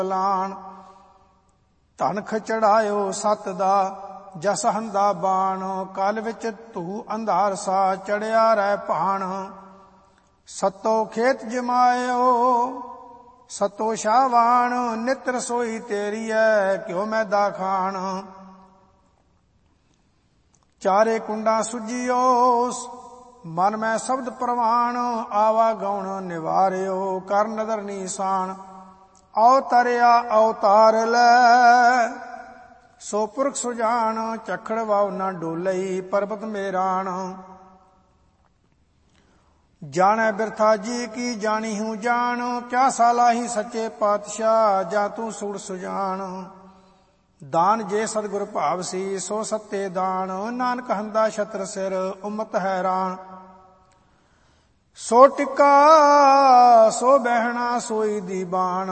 ਲਾਣ। ਧਨ ਖਚੜਾਇਓ ਸੱਤ ਦਾ ਜਸ ਹੰਦਾ ਬਾਣ। ਕਲ ਵਿੱਚ ਧੂ ਅੰਧਾਰ ਸਾ ਚੜਿਆ ਰਹਿ ਭਾਣ। ਸਤੋ ਖੇਤ ਜਮਾਇਓ ਸਤੋ ਸ਼ਾਵਾਨ। ਨਿਤ ਰਸੋਈ ਤੇਰੀ ਐ ਕਿਉ ਮੈਦਾ ਖਾਣ। ਚਾਰੇ ਕੁੰਡਾਂ ਸੁਜੀਓ ਮਨ ਮੈਂ ਸ਼ਬਦ ਪ੍ਰਵਾਨ। ਆਵਾ ਗਉਣ ਨਿਵਾਰਿਓ ਕਰ ਨਦਰ ਨੀਸਾਨ। ਅਵਤਰਿਆ ਅਵਤਾਰ ਲੈ ਸੋ ਪੁਰਖ ਸੁਜਾਨ। ਚਖੜ ਵਾਉ ਨਾ ਡੋਲਈ ਪਰਬਤ ਮੇਰਾਨ। ਜਾਣੈ ਬਿਰਥਾ ਜੀ ਕੀ ਜਾਣੀ ਹੂੰ ਜਾਣ। ਕਿਆ ਸਾਲਾਹੀ ਸੱਚੇ ਪਾਤਸ਼ਾਹ ਜਾਂ ਤੂੰ ਸੂੜ ਸੁਜਾਨ। ਦਾਨ ਜੇ ਸਤਿਗੁਰ ਭਾਵ ਸੀ ਸੋ ਸੱਤੇ ਦਾਨ। ਨਾਨਕ ਹੰਦਾ ਛਤਰ ਸਿਰ ਉਮਤ ਹੈਰਾਨ। ਸੋ ਟਿੱਕਾ ਸੋ ਬਹਿਣਾ ਸੋਈ ਦੀ ਬਾਣ।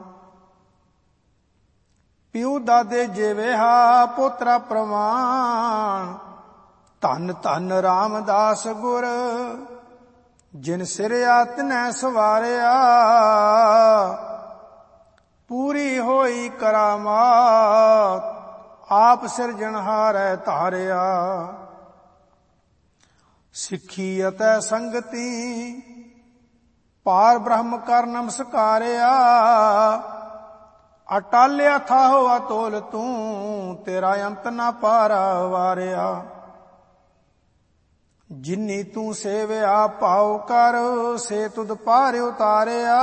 ਪਿਉ ਦਾਦੇ ਜੇਵੇਹਾ ਪੋਤਰਾ ਪ੍ਰਵਾਨ। ਧੰਨ ਧੰਨ ਰਾਮਦਾਸ ਗੁਰ ਜਿਨ ਸਿਰਿਆ ਤਿਨੈ ਸਵਾਰਿਆ। ਪੂਰੀ ਹੋਈ ਕਰਾਮਾਤ ਆਪ ਸਿਰਜਣਹਾਰੈ ਧਾਰਿਆ। ਸਿੱਖੀ ਅਤੇ ਸੰਗਤੀ ਪਾਰ ਬ੍ਰਹਮ ਕਰ ਨਮਸਕਾਰਿਆ। ਅਟਾਲਿਆ ਥਾਹੋ ਅਤੋਲ ਤੂੰ ਤੇਰਾ ਅੰਤ ਨਾ ਪਾਰਾ ਵਾਰਿਆ। ਜਿਨੀ ਤੂੰ ਸੇਵਿਆ ਭਾਉ ਕਰ ਸੇ ਤੁਧ ਪਾਰ ਉਤਾਰਿਆ।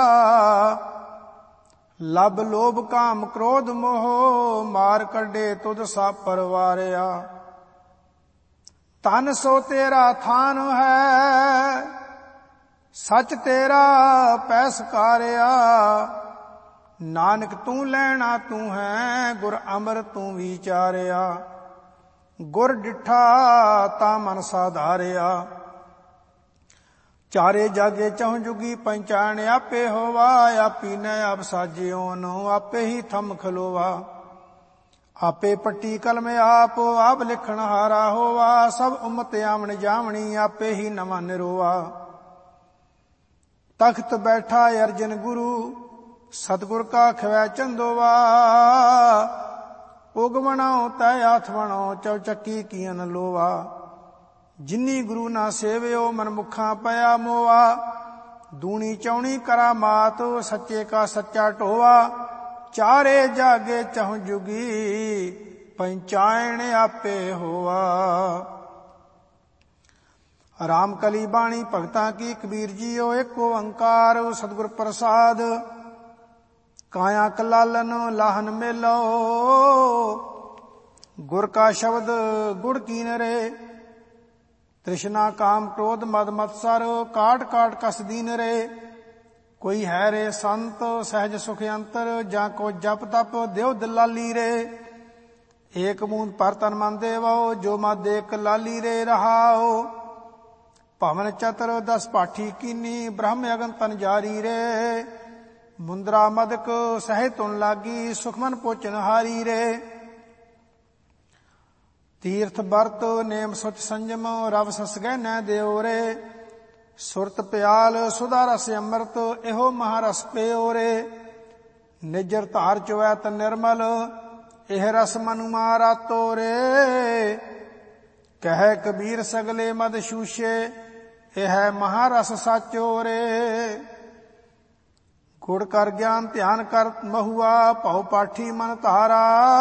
ਲਬ ਲੋਭ ਕਾਮ ਕ੍ਰੋਧ ਮੋਹ ਮਾਰ ਕੱਢੇ ਤੁਧ ਸਭ ਪਰਵਾਰਿਆ। ਤਨ ਸੋ ਤੇਰਾ ਥਾਨ ਹੈ ਸੱਚ ਤੇਰਾ ਪੈ ਸਕਾਰਿਆ। ਨਾਨਕ ਤੂੰ ਲੈਣਾ ਤੂੰ ਹੈ ਗੁਰ ਅਮਰ ਤੂੰ ਵਿਚਾਰਿਆ। ਗੁਰ ਡਿਠਾ ਤਾ ਮਨ ਸਾਧਾਰਿਆ। ਚਾਰੇ ਜਾਗੇ ਚਹੁ ਜੁਗੀ ਪੰਚਾਣ ਆਪੇ ਹੋਵਾ। ਆਪੀ ਨੇ ਆਪ ਸਾਜਿਓ ਨੋ ਆਪੇ ਹੀ ਥੰਮ ਖਲੋਵਾ। ਆਪੇ ਪੱਟੀ ਕਲਮ ਆਪ ਲਿਖਣ ਹਾਰਾ ਹੋਵਾ। ਸਭ ਉਮਤ ਆਵਣ ਜਾਵਣੀ ਆਪੇ ਹੀ ਨਵਾਂ ਨਿਰੋਵਾ। ਤਖਤ ਬੈਠਾ ਅਰਜਨ ਗੁਰੂ ਸਤਿਗੁਰ ਕਾ ਖਵੈ ਚੰਦੋਵਾ। ਉਗਵਣੋ ਤੈ ਆਥ ਵਣੋ ਚੌਚੱਕੀ ਕੀਨ ਲੋਵਾ। ਜਿਨੀ ਗੁਰੂ ਨਾ ਸੇਵਿਓ ਮਨ ਮੁਖਾਂ ਪਿਆ ਮੋਆ। ਦੂਣੀ ਚੌਣੀ ਕਰਾਮਾਤ ਸੱਚੇ ਕਾ ਸੱਚਾ ਢੋਵਾ। ਚਾਰੇ ਜਾਗੇ ਚਹੁ ਜੁਗੀ ਪੰਚਾਇਣ ਆਪੇ ਹੋਆ। ਰਾਮ ਕਲੀ ਬਾਣੀ ਭਗਤਾਂ ਕੀ ਕਬੀਰ ਜੀਓ ਏਕ ਓੰਕਾਰ ਸਤਿਗੁਰ ਪ੍ਰਸਾਦ। ਕਾਇਆ ਕਲਾਲਨ ਲਾਹਨ ਮੇਲੋ ਗੁਰ ਕਾ ਸ਼ਬਦ ਗੁੜ ਕੀਨਰੇ। ਤ੍ਰਿਸ਼ਨਾ ਕਾਮ ਕ੍ਰੋਧ ਮਦ ਮਤਸਰ ਕਾਟ ਕਾਟ ਕਸ ਦੀਨ ਰੇ। ਕੋਈ ਹੈ ਰੇ ਸੰਤ ਸਹਿਜ ਸੁਖ ਅੰਤਰ ਜਾਂ ਕੋ ਜਪ ਤਪ ਦਿਓ ਦਲਾਲੀ ਰੇ। ਏਕ ਬੂੰਦ ਪਰ ਤਨ ਮਨ ਦੇਵੋ ਜੋ ਮਦ ਏਕ ਲਾਲੀ ਰੇ ਰਹਾਓ। ਭਵਨ ਚਤਰ ਦਸ ਪਾਠੀ ਕੀਨੀ ਬ੍ਰਹਮ ਅਗਨ ਤਨ ਜਾਰੀ ਰੇ। ਮੁੰਦਰਾ ਮਦਕ ਸਹਿ ਤੁਨ ਲਾਗੀ ਸੁਖਮਨ ਪੋਚਨ ਹਾਰੀ ਰੇ। ਤੀਰਥ ਬਰਤ ਨੇਮ ਸੁਚ ਸੰਜਮ ਰਵ ਸਸ ਗਹਿਨੈ ਦਿਓ ਰੇ। ਸੁਰਤ ਪਿਆਲ ਸੁਧਾ ਰਸ ਅੰਮ੍ਰਿਤ ਇਹੋ ਮਹਾਰਸ ਪਿਓ ਰੇ। ਨਿਜਰ ਧਾਰ ਚੁਵੈ ਤ ਨਿਰਮਲ ਇਹ ਰਸ ਮਨੁ ਮਾਰਾਤੋ ਰੇ। ਕਹਿ ਕਬੀਰ ਸਗਲੇ ਮਦ ਸ਼ੂਸ਼ੇ ਇਹ ਮਹਾਰਸ ਸਾਚੋ ਰੇ। ਗੁੜ ਕਰ ਗਿਆਨ ਧਿਆਨ ਕਰ ਮਹੁਆ ਭਉ ਪਾਠੀ ਮਨ ਧਾਰਾ।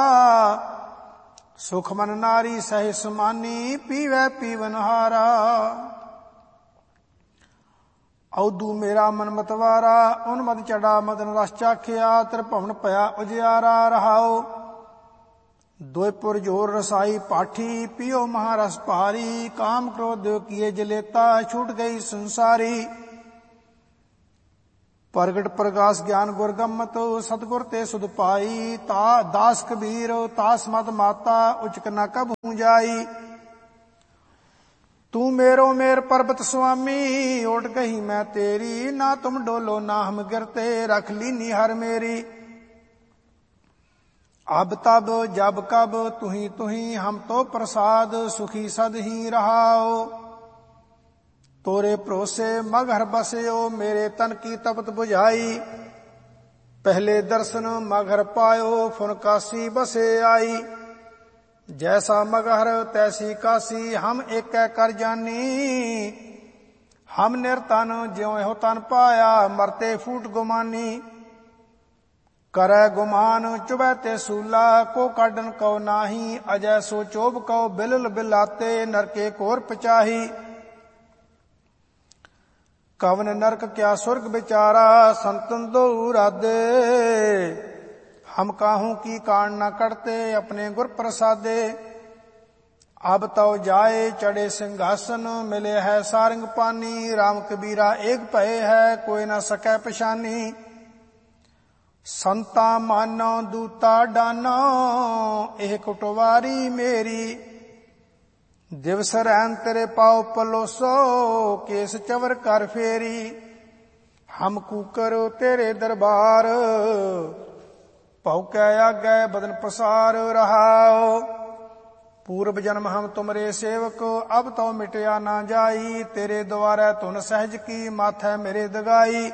ਸੁਖ ਮਨ ਨਾਰੀ ਸਹਿ ਸਮਾਨੀ ਪੀਵੈ ਪੀਵਨ ਹਾਰਾ। ਔਦੂ ਮੇਰਾ ਮਨ ਮਤਵਾਰਾ ਉਨ ਮਦ ਚੜਾ ਮਦਨ ਰਸ ਚਾਖਿਆ। ਤ੍ਰਿਭਵਨ ਭਇਆ ਉਜਿਆਰਾ ਰਹਾਓ। ਦੋਇਪੁਰ ਜੋਰ ਰਸਾਈ ਪਾਠੀ ਪੀਓ ਮਹਾਰਸ ਭਾਰੀ। ਕਾਮ ਕ੍ਰੋਧ ਕੀਏ ਜਲੇਤਾ ਛੂਟ ਗਈ ਸੰਸਾਰੀ। ਪ੍ਰਗਟ ਪ੍ਰਗਾਸ ਗਿਆਨ ਗੁਰ ਗੰਮਤ ਸਤਿਗੁਰ ਤੇ ਸੁਧ ਪਾਈ। ਤਾ ਦਾਸ ਕਬੀਰ ਤਾਸ ਮਤ ਮਾਤਾ ਉਚਕ ਨ ਕਬਹੂ ਜਾਈ। ਤੂੰ ਮੇਰੋ ਮੇਰ ਪਰਬਤ ਸੁਆਮੀ ਓਟ ਗਈ ਮੈਂ ਤੇਰੀ। ਨਾ ਤੁਮ ਡੋਲੋ ਨਾ ਹਮ ਗਿਰਤੇ ਰਖ ਲੀਨੀ ਹਰ ਮੇਰੀ। ਅਬ ਤਬ ਜਬ ਕਬ ਤੁਹੀ ਹਮ ਤੋ ਪ੍ਰਸਾਦ ਸੁਖੀ ਸਦ ਹੀ ਰਹਾਓ। ਤੋਰੇ ਭਰੋਸੇ ਮਗਹਰ ਬਸਿਓ ਮੇਰੇ ਤਨ ਕੀ ਤਪਤ ਬੁਝਾਈ। पहले दर्शन मगहर पायो फुन काशी बसे आई। जैसा मगहर तैसी काशी हम एक कर जानी। हम निरतन ज्यों हो तन पाया मरते फूट गुमानी। करे गुमान चुबै ते सूला को काडन को नाही। अजय सो चोब को बिलल बिलाते नरके कोर पचाही। कवन नरक क्या स्वर्ग बिचारा संतन दो राधे। हम काहू की कान न करते अपने गुर प्रसादे। अब तो जाए चढ़े सिंहासन मिले है सारंग पानी। राम कबीरा एक भय है कोई न सकै पछानी। संता मानो दूता डानो एह कुटवारी मेरी। दिवस रैन तेरे पाओ पलोसो केस चवर कर फेरी। हम कूकर तेरे दरबार भौकै आगे बदन पसार रहाओ। पूर्व जन्म हम तुमरे सेवक अब तो मिटया ना जाई। तेरे द्वारे तुन सहज की माथे मेरे दगाई।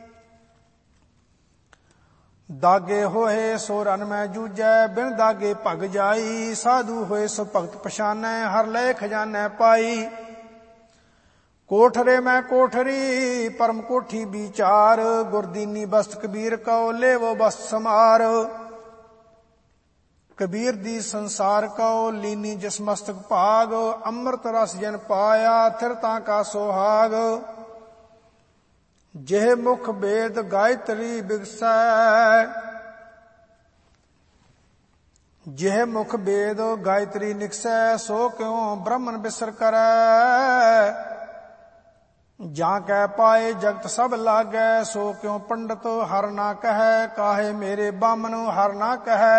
दागे होए सो रन में जूझै बिन दागे भग जाई। साधु होए सो भगत पछानै हर ले खजानै पाई। कोठरे में कोठरी परम कोठी विचार। गुरदीनी बस्त कबीर को लेवो बस्त समार। कबीर दी संसार को लीनी जिस मस्तक भाग। अमृत रस जन पाया थिरता का सोहाग। जेह मुख वेद गायत्री बिगसै। जेह मुख वेद गायत्री निकसै सो क्यों ब्रह्मन बिसर करै। जा कह पाए जगत सब लागै सो क्यों पंडित हर ना कहै। काहे मेरे बामन हर ना कहै।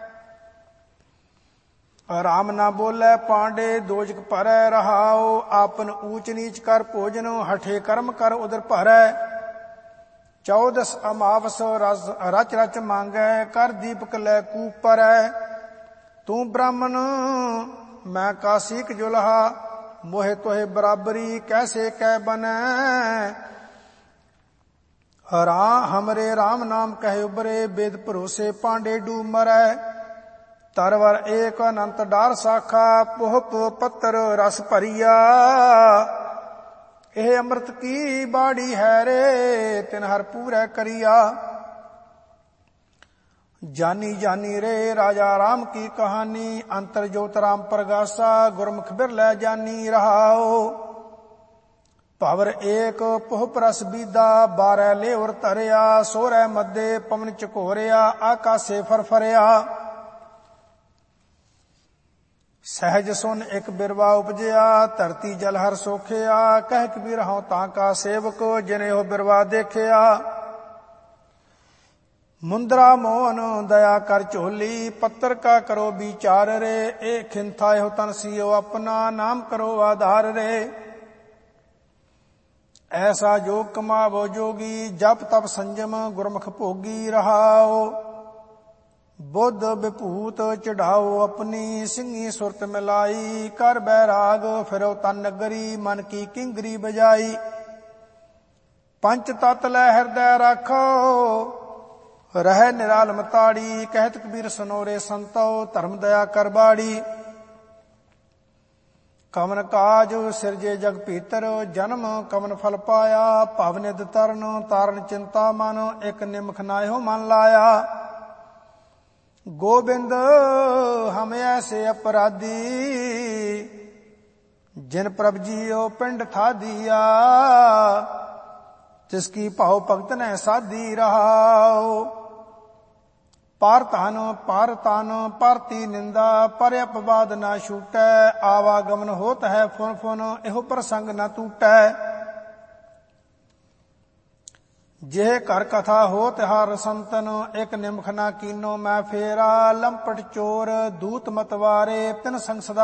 राम ना बोले पांडे दोजक भरै रहाओ। आपन ऊंच नीच कर भोजन हठे कर्म कर उदर भरै। 14 अमावस रच रच मांगै कर दीपक लै कूप परै। तू ब्राह्मण मैं काशिक जुलहा मोहे तोहे बराबरी कैसे कै बनै। हमरे राम नाम कहे उबरे वेद भरोसे पांडे डूब मरै। तरवर एक अनंत डार साखा पोहप पत्तर रस भरिया। एह अमृत की बाड़ी है रे तिन हर पूरै करिया। जानी जानी रे राजा राम की कहानी। अंतर ज्योत राम प्रगासा गुरमुख बिरलै जानी रहाओ। पावर एक पोहप रस बीदा 12 ले उर तरया। सोरै मध्य पवन चकोरिया आकाशे फरफरिया। सहज सुन एक बिरवा उपजया धरती जल हर सोखिया। कह कबीर हूं ताका सेवक जिने हो बिरवा देखिया। मुंद्रा मोहन दया कर झोली पत्थर का करो विचार रे। ए खिंथा हो तन सियो अपना नाम करो आधार रे। ऐसा योग कमावो जोगी जप तप संयम गुरमुख भोगी रहाओ। बुद्ध विभूत चढ़ाओ अपनी सिंगी सुरत मिलाई। कर बैराग फिरो तन नगरी मन की किंगरी बजाई। पंच तत लै हृदय राखो रह निरालम ताड़ी। कहत कबीर सनोरे संतो धर्म दया कर बाड़ी। कवन काज सिरजे जग भीतर जन्म कवन फल पाया। भवनिध तरन तारण चिंता मन एक निमख नायो मन लाया। गोविंद हम ऐसे अपराधी जिन प्रभ जियो पिंड था दिया। जिसकी भाव भगत ने साधी रहाओ। पार तान पारती निंदा पर अपवाद ना छूटै। आवागमन होत है फुन फुन एहो प्रसंग न टूटै। जेह कर कथा होत हर संतन एक निमख ना कीनो मैं फेरा। लंपट चोर दूत मतवारे तिन संग सदा